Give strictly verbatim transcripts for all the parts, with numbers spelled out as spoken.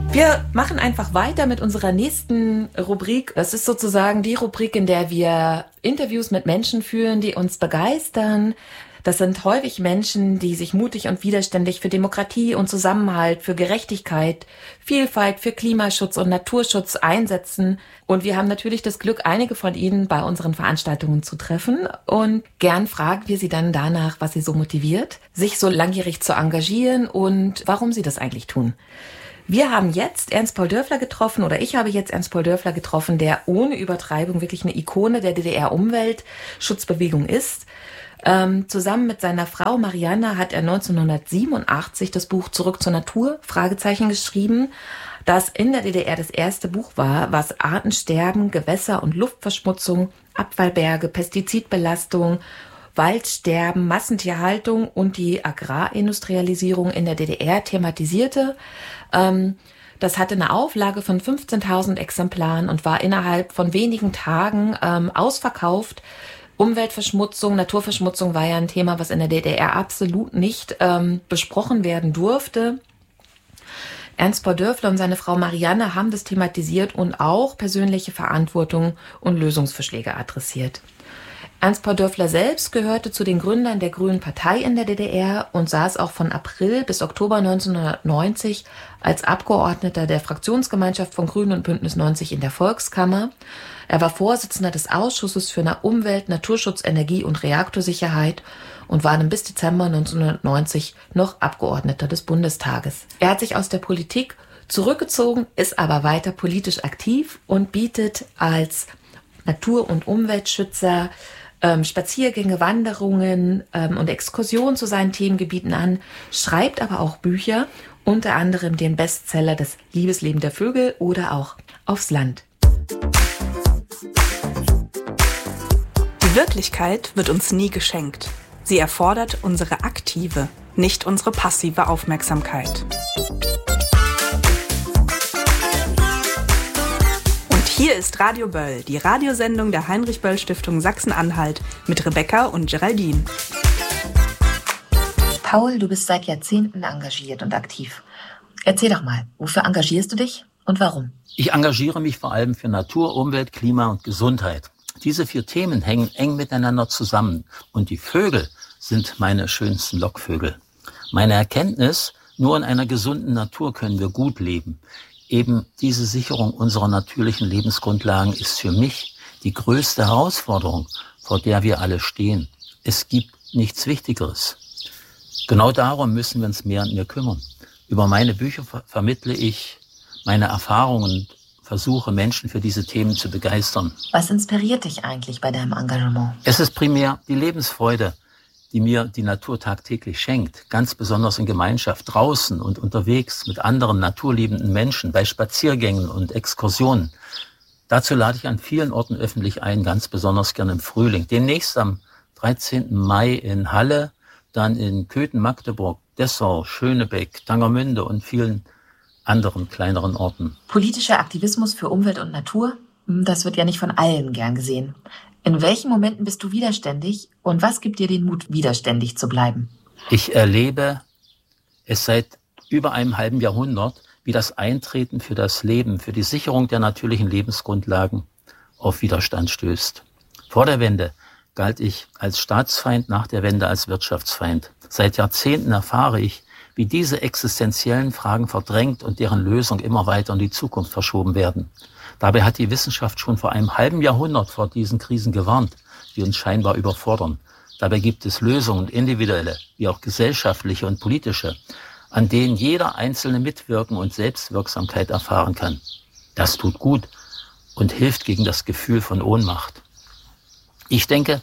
Wir machen einfach weiter mit unserer nächsten Rubrik. Das ist sozusagen die Rubrik, in der wir Interviews mit Menschen führen, die uns begeistern. Das sind häufig Menschen, die sich mutig und widerständig für Demokratie und Zusammenhalt, für Gerechtigkeit, Vielfalt, für Klimaschutz und Naturschutz einsetzen. Und wir haben natürlich das Glück, einige von ihnen bei unseren Veranstaltungen zu treffen. Und gern fragen wir sie dann danach, was sie so motiviert, sich so langjährig zu engagieren und warum sie das eigentlich tun. Wir haben jetzt Ernst-Paul Dörfler getroffen, oder ich habe jetzt Ernst-Paul Dörfler getroffen, der ohne Übertreibung wirklich eine Ikone der D D R-Umweltschutzbewegung ist. Ähm, zusammen mit seiner Frau Marianne hat er neunzehnhundertsiebenundachtzig das Buch Zurück zur Natur, Fragezeichen, geschrieben, das in der D D R das erste Buch war, was Artensterben, Gewässer- und Luftverschmutzung, Abfallberge, Pestizidbelastung, Waldsterben, Massentierhaltung und die Agrarindustrialisierung in der D D R thematisierte. Ähm, das hatte eine Auflage von fünfzehntausend Exemplaren und war innerhalb von wenigen Tagen ähm, ausverkauft. Umweltverschmutzung, Naturverschmutzung war ja ein Thema, was in der D D R absolut nicht ähm, besprochen werden durfte. Ernst-Paul Dörfler und seine Frau Marianne haben das thematisiert und auch persönliche Verantwortung und Lösungsvorschläge adressiert. Ernst-Paul Dörfler selbst gehörte zu den Gründern der Grünen Partei in der D D R und saß auch von April bis Oktober neunzehnhundertneunzig als Abgeordneter der Fraktionsgemeinschaft von Grünen und Bündnis neunzig in der Volkskammer. Er war Vorsitzender des Ausschusses für Umwelt, Naturschutz, Energie und Reaktorsicherheit und war dann bis Dezember neunzehnhundertneunzig noch Abgeordneter des Bundestages. Er hat sich aus der Politik zurückgezogen, ist aber weiter politisch aktiv und bietet als Natur- und Umweltschützer ähm, Spaziergänge, Wanderungen ähm, und Exkursionen zu seinen Themengebieten an, schreibt aber auch Bücher, unter anderem den Bestseller Das Liebesleben der Vögel oder auch Aufs Land. Die Wirklichkeit wird uns nie geschenkt. Sie erfordert unsere aktive, nicht unsere passive Aufmerksamkeit. Und hier ist Radio Böll, die Radiosendung der Heinrich-Böll-Stiftung Sachsen-Anhalt mit Rebecca und Geraldine. Paul, du bist seit Jahrzehnten engagiert und aktiv. Erzähl doch mal, wofür engagierst du dich und warum? Ich engagiere mich vor allem für Natur, Umwelt, Klima und Gesundheit. Diese vier Themen hängen eng miteinander zusammen und die Vögel sind meine schönsten Lockvögel. Meine Erkenntnis, nur in einer gesunden Natur können wir gut leben. Eben diese Sicherung unserer natürlichen Lebensgrundlagen ist für mich die größte Herausforderung, vor der wir alle stehen. Es gibt nichts Wichtigeres. Genau darum müssen wir uns mehr und mehr kümmern. Über meine Bücher ver- vermittle ich meine Erfahrungen, versuche Menschen für diese Themen zu begeistern. Was inspiriert dich eigentlich bei deinem Engagement? Es ist primär die Lebensfreude, die mir die Natur tagtäglich schenkt. Ganz besonders in Gemeinschaft, draußen und unterwegs mit anderen naturliebenden Menschen, bei Spaziergängen und Exkursionen. Dazu lade ich an vielen Orten öffentlich ein, ganz besonders gerne im Frühling. Demnächst am dreizehnten Mai in Halle, dann in Köthen, Magdeburg, Dessau, Schönebeck, Tangermünde und vielen anderen kleineren Orten. Politischer Aktivismus für Umwelt und Natur, das wird ja nicht von allen gern gesehen. In welchen Momenten bist du widerständig und was gibt dir den Mut, widerständig zu bleiben? Ich erlebe es seit über einem halben Jahrhundert, wie das Eintreten für das Leben, für die Sicherung der natürlichen Lebensgrundlagen auf Widerstand stößt. Vor der Wende galt ich als Staatsfeind, nach der Wende als Wirtschaftsfeind. Seit Jahrzehnten erfahre ich, wie diese existenziellen Fragen verdrängt und deren Lösung immer weiter in die Zukunft verschoben werden. Dabei hat die Wissenschaft schon vor einem halben Jahrhundert vor diesen Krisen gewarnt, die uns scheinbar überfordern. Dabei gibt es Lösungen, individuelle wie auch gesellschaftliche und politische, an denen jeder Einzelne mitwirken und Selbstwirksamkeit erfahren kann. Das tut gut und hilft gegen das Gefühl von Ohnmacht. Ich denke,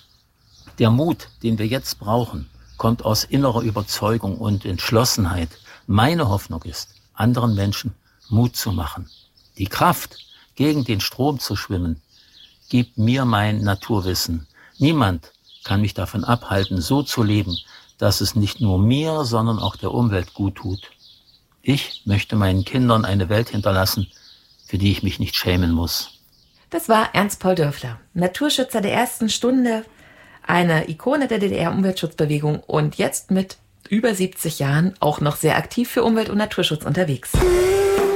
der Mut, den wir jetzt brauchen, kommt aus innerer Überzeugung und Entschlossenheit. Meine Hoffnung ist, anderen Menschen Mut zu machen. Die Kraft, gegen den Strom zu schwimmen, gibt mir mein Naturwissen. Niemand kann mich davon abhalten, so zu leben, dass es nicht nur mir, sondern auch der Umwelt gut tut. Ich möchte meinen Kindern eine Welt hinterlassen, für die ich mich nicht schämen muss. Das war Ernst-Paul Dörfler, Naturschützer der ersten Stunde, eine Ikone der D D R-Umweltschutzbewegung und jetzt mit über siebzig Jahren auch noch sehr aktiv für Umwelt- und Naturschutz unterwegs.